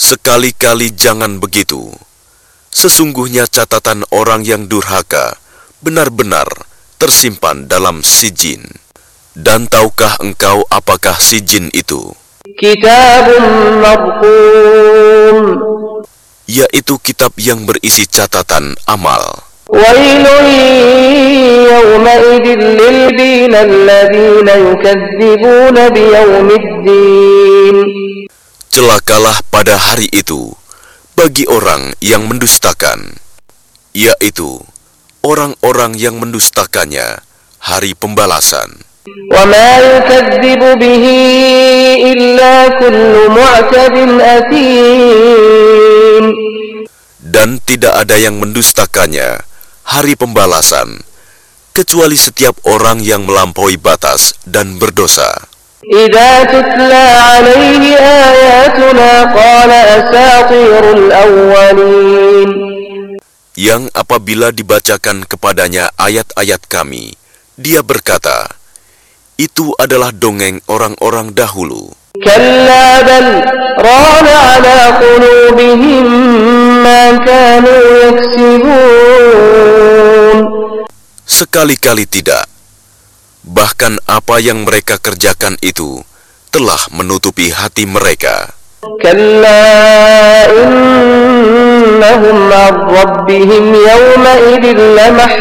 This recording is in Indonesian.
Sekali-kali jangan begitu. Sesungguhnya catatan orang yang durhaka benar-benar tersimpan dalam sijin. Dan tahukah engkau apakah sijin itu? Kitabun marqum, yaitu kitab yang berisi catatan amal. wailun yawma'idin lilladhina yukadzibuna biyaumiddin. Celakalah pada hari itu bagi orang yang mendustakan, yaitu orang-orang yang mendustakannya hari pembalasan. وَمَا يُكَذِّبُ بِهِ إِلَّا كُلُّ مُعْتَدٍ أَثِيمٍ. Dan tidak ada yang mendustakannya hari pembalasan, kecuali setiap orang yang melampaui batas dan berdosa. إِذَا تُتْلَى عَلَيْهِ آيَاتُنَا قَالَ أَسَاطِيرُ الْأَوَّلِينَ. Yang apabila dibacakan kepadanya ayat-ayat kami, dia berkata, itu adalah dongeng orang-orang dahulu. كَلَّا بَلْ رَانَ عَلَى قُلُوبِهِمْ مَا كَانُوا يَكْسِبُونَ. Sekali-kali tidak. Bahkan apa yang mereka kerjakan itu telah menutupi hati mereka. كَلَّا إِنَّهُمْ عَنْ رَبِّهِمْ يَوْمَئِذٍ